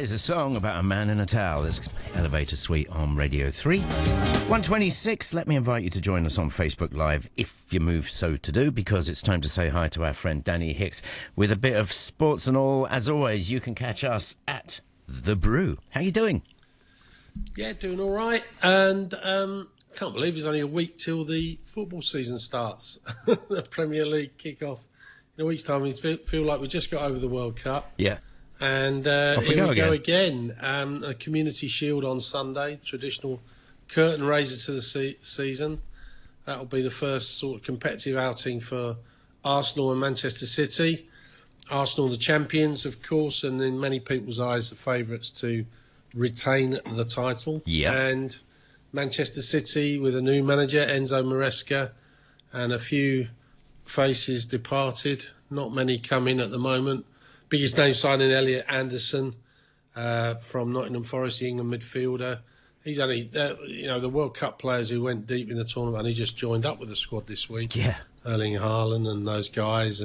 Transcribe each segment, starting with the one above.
is a song about a man in a towel. It's Elevator Suite on Radio 3. 126, let me invite you to join us on Facebook Live if you move so to do, because it's time to say hi to our friend Danny Hicks with a bit of sports and all. As always, you can catch us at The Brew. How you doing? Yeah, doing all right. And can't believe it's only a week till the football season starts. The Premier League kick-off in a week's time. We feel like we just got over the World Cup. Yeah. And Off we here we go go again. A Community Shield on Sunday, traditional curtain raiser to the season. That'll be the first sort of competitive outing for Arsenal and Manchester City. Arsenal the champions, of course, and in many people's eyes the favourites to retain the title. Yeah. And Manchester City with a new manager, Enzo Maresca, and a few faces departed. Not many come in at the moment. Biggest name signing, Elliot Anderson from Nottingham Forest, the England midfielder. He's only, the World Cup players who went deep in the tournament, and he just joined up with the squad this week. Yeah. Erling Haaland and those guys.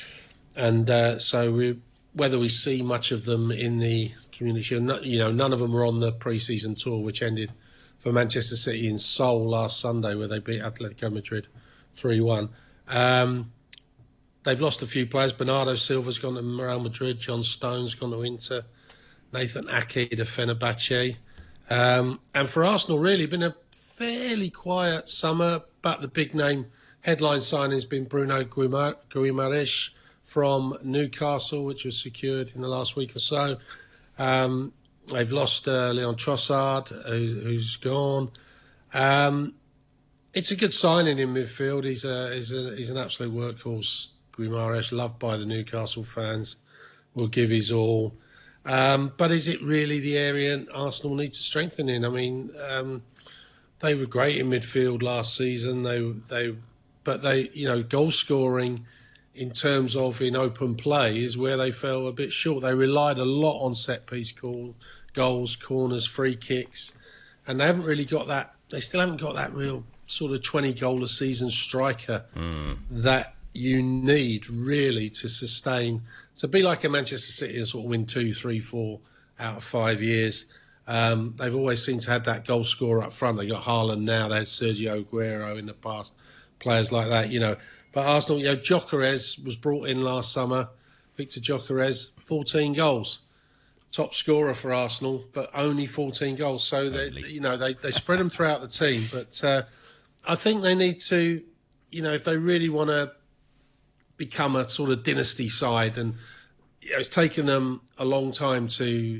And so whether we see much of them in the Community Shield, none of them were on the pre-season tour, which ended for Manchester City in Seoul last Sunday, where they beat Atletico Madrid 3-1. They've lost a few players. Bernardo Silva's gone to Real Madrid. John Stone's gone to Inter. Nathan Ake to Fenerbahce. And for Arsenal, really, been a fairly quiet summer, but the big name headline signing has been Bruno Guimaraes from Newcastle, which was secured in the last week or so. They've lost Leon Trossard, who's gone. It's a good signing in midfield. He's an absolute workhorse. Guimaraes, loved by the Newcastle fans, will give his all. But is it really the area Arsenal need to strengthen in? I mean, they were great in midfield last season. But goal scoring in terms of in open play is where they fell a bit short. They relied a lot on set piece goals, corners, free kicks, and they haven't really got that. They still haven't got that real sort of 20 goal a season striker that you need really to sustain, to be like a Manchester City and sort of win 2, 3, 4 out of 5 years. They've always seemed to have that goal scorer up front. They got Haaland now. They had Sergio Aguero in the past. Players like that, But Arsenal, Gyökeres was brought in last summer. Victor Gyökeres, 14 goals. Top scorer for Arsenal, but only 14 goals. So they spread them throughout the team. But I think they need to, if they really want to become a sort of dynasty side, and it's taken them a long time to